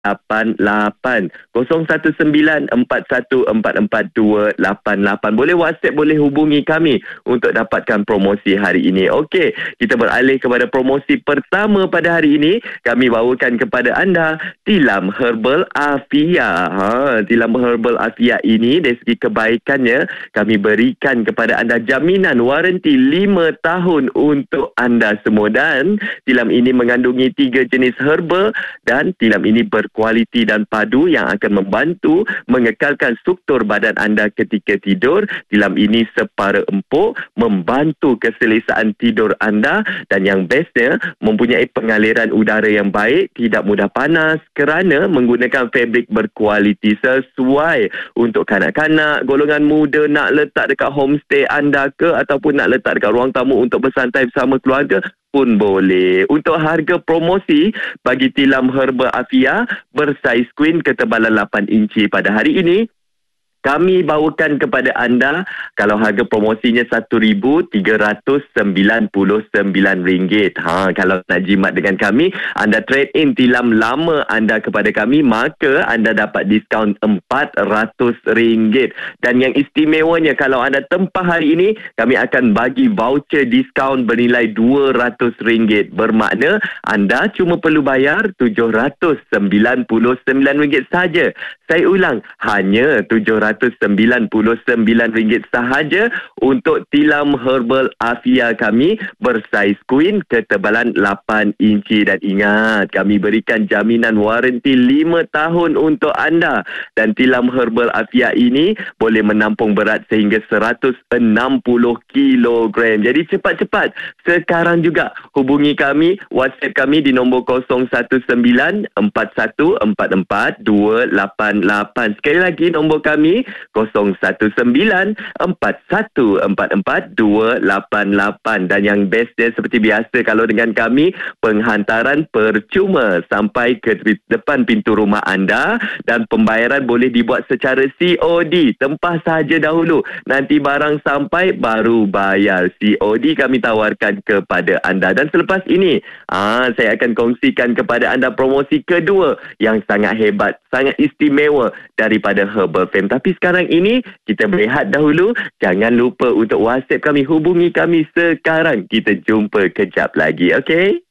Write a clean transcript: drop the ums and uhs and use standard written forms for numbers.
01941288. Boleh WhatsApp, boleh hubungi kami untuk dapatkan promosi hari ini. Okey, kita beralih kepada promosi pertama pada hari ini. Kami bawakan kepada anda tilam herbal Afia. Tilam herbal Afia ini dari segi kebaikannya, kami berikan kepada anda jaminan waranti 5 tahun untuk anda semua. Dan tilam ini mengandungi 3 jenis herba dan tilam ini berkualiti dan padu yang akan membantu mengekalkan struktur badan anda ketika tidur. Tilam ini separa empuk, membantu keselesaan tidur anda, dan yang bestnya mempunyai pengaliran udara yang baik, tidak mudah panas kerana menggunakan fabrik berkualiti sesuai untuk kanak-kanak, golongan muda nak letak dekat homestay anda ke, ataupun nak letak dekat ruang tamu untuk bersantai bersama keluarga pun boleh. Untuk harga promosi bagi tilam herba Afia bersaiz queen ketebalan 8 inci pada hari ini, kami bawakan kepada anda, kalau harga promosinya RM1,399. Kalau nak jimat dengan kami, anda trade in tilam lama anda kepada kami, maka anda dapat diskaun RM400. Dan yang istimewanya, kalau anda tempah hari ini, kami akan bagi voucher diskaun bernilai RM200. Bermakna anda cuma perlu bayar RM799 sahaja. Saya ulang, hanya RM799 sahaja untuk tilam herbal Afia kami bersaiz queen ketebalan 8 inci. Dan ingat, kami berikan jaminan waranti 5 tahun untuk anda. Dan tilam herbal Afia ini boleh menampung berat sehingga 160 kilogram. Jadi cepat-cepat sekarang juga hubungi kami, WhatsApp kami di nombor 01941442888. Sekali lagi nombor kami 0194144288. Dan yang bestnya seperti biasa, kalau dengan kami, penghantaran percuma sampai ke depan pintu rumah anda, dan pembayaran boleh dibuat secara COD. Tempah sahaja dahulu, nanti barang sampai baru bayar. COD kami tawarkan kepada anda. Dan selepas ini saya akan kongsikan kepada anda promosi kedua yang sangat hebat, sangat istimewa daripada Herbal Fame. Tapi sekarang ini kita berehat dahulu. Jangan lupa untuk WhatsApp kami, hubungi kami sekarang. Kita jumpa kejap lagi, okey?